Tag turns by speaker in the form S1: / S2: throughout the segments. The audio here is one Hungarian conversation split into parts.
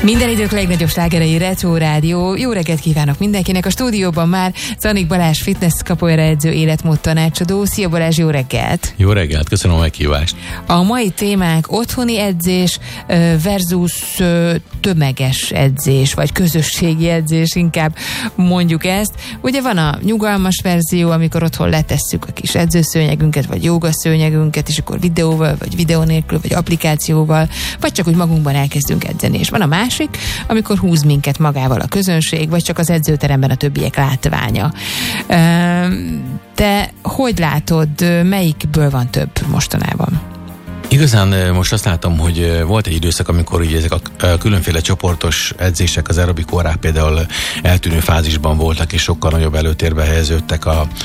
S1: Minden idők legnagyobb slágerei, Retro Rádió. Jó reggelt kívánok mindenkinek. A stúdióban már Czanik Balázs, fitness capoeira edző, életmód tanácsadó. Szia Balázs, jó reggelt!
S2: Jó reggelt, köszönöm a meghívást!
S1: A mai témánk otthoni edzés versus tömeges edzés, vagy közösségi edzés, inkább mondjuk ezt. Ugye van a nyugalmas verzió, amikor otthon letesszük a kis edzőszőnyegünket, vagy jogaszőnyegünket, és akkor videóval, vagy videó nélkül, vagy applikációval, vagy csak úgy magunkban elkezdünk edzeni. És van a másik, amikor húz minket magával a közönség, vagy csak az edzőteremben a többiek látványa. Te hogy látod, melyikből van több mostanában?
S2: Igazán most azt látom, hogy volt egy időszak, amikor így ezek a különféle csoportos edzések, az aerobik órák például eltűnő fázisban voltak, és sokkal nagyobb előtérbe helyeződtek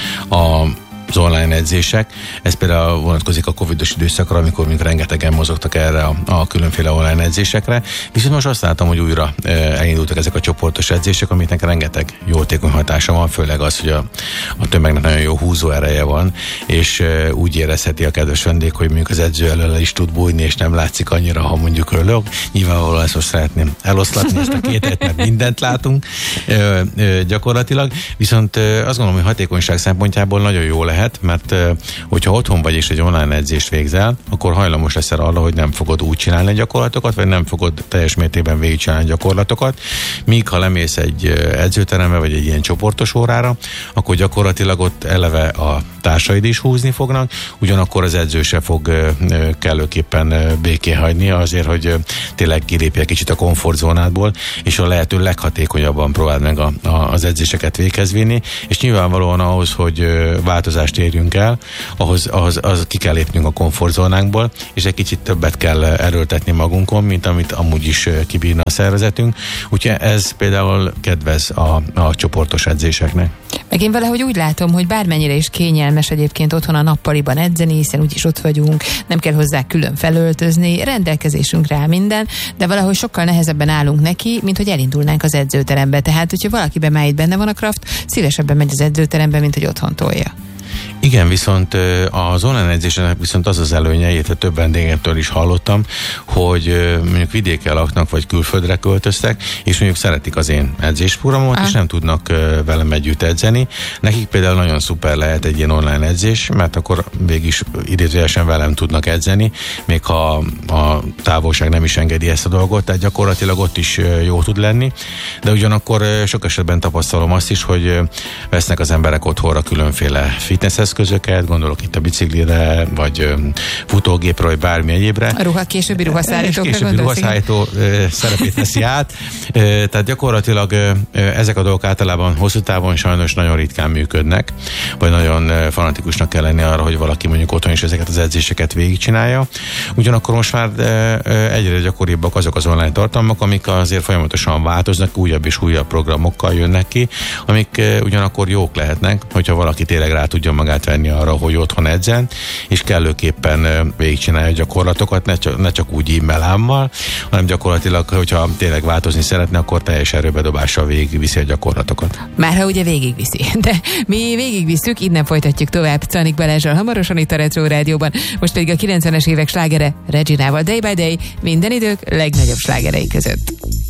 S2: az online edzések. Ez például vonatkozik a covidos időszakra, amikor még rengetegen mozogtak erre a különféle online edzésekre. Viszont most azt látom, hogy újra elindultak ezek a csoportos edzések, amiknek rengeteg jótékony hatása van, főleg az, hogy a tömegnek nagyon jó húzó ereje van, és úgy érezheti a kedves vendég, hogy mondjuk az edző elől is tud bújni, és nem látszik annyira, ha mondjuk örülök. Nyilvánvalóan ezt most szeretném eloszlatni, ezt a két mert mindent látunk gyakorlatilag. Viszont azt gondolom, hogy hatékonyság szempontjából nagyon jó lehet, mert hogyha otthon vagy és egy online edzést végzel, akkor hajlamos leszel arra, hogy nem fogod úgy csinálni a gyakorlatokat, vagy nem fogod teljes mértékben végigcsinálni a gyakorlatokat. Míg ha lemész egy edzőterembe, vagy egy ilyen csoportos órára, akkor gyakorlatilag ott eleve a társaid is húzni fognak, ugyanakkor az edző se fog kellőképpen békén hagyni azért, hogy tényleg kilépje kicsit a komfortzónádból, és a lehető leghatékonyabban próbáld meg az edzéseket véghez vinni, és nyilvánvalóan ahhoz, hogy változást érjünk el, ahhoz ki kell lépnünk a komfortzónánkból, és egy kicsit többet kell erőltetni magunkon, mint amit amúgy is kibírna a szervezetünk. Úgyhogy ez például kedvez a csoportos edzéseknek.
S1: Meg én valahogy úgy látom, hogy bármennyire is kényelmes egyébként otthon a nappaliban edzeni, hiszen úgyis ott vagyunk, nem kell hozzá külön felöltözni, rendelkezésünkre áll minden, de valahogy sokkal nehezebben állunk neki, mint hogy elindulnánk az edzőterembe. Tehát, hogyha valakiben már itt benne van a kraft, szívesebben megy az edzőterembe, mint hogy otthon tolja.
S2: Igen, viszont az online edzésenek viszont az az előnye, illetve több vendégemtől is hallottam, hogy mondjuk vidéken laknak, vagy külföldre költöztek, és mondjuk szeretik az én edzésprogramomat, és nem tudnak velem együtt edzeni. Nekik például nagyon szuper lehet egy ilyen online edzés, mert akkor végig idézőjelesen velem tudnak edzeni, még ha a távolság nem is engedi ezt a dolgot, tehát gyakorlatilag ott is jó tud lenni, de ugyanakkor sok esetben tapasztalom azt is, hogy vesznek az emberek otthonra különféle fitness eszközöket, gondolok itt a biciklire, vagy futógépre, vagy bármi egyébre.
S1: A későbbi ruhaszállítókra gondolsz?
S2: Későbbi ruhaszállító szerepét veszi át. Tehát gyakorlatilag ezek a dolgok általában hosszú távon sajnos nagyon ritkán működnek, vagy nagyon fanatikusnak kell lenni arra, hogy valaki mondjuk otthon is ezeket az edzéseket végigcsinálja. Ugyanakkor most már egyre gyakoribbak azok az online tartalmak, amik azért folyamatosan változnak, újabb és újabb programokkal jönnek ki, amik ugyanakkor jók lehetnek, hogyha valaki tényleg rá tudja magát venni arra, hogy otthon edzen, és kellőképpen végigcsinálja a gyakorlatokat, ne csak úgy e-mailámmal, hanem gyakorlatilag, hogyha tényleg változni szeretne, akkor teljes erőbedobással végigviszi a gyakorlatokat.
S1: Már ha ugye végigviszi, de mi végigvisszük, innen folytatjuk tovább Czanik Balázsral hamarosan itt a Retro Rádióban, most pedig a 90-es évek slágere Reginával, Day by Day, minden idők legnagyobb slágerei között.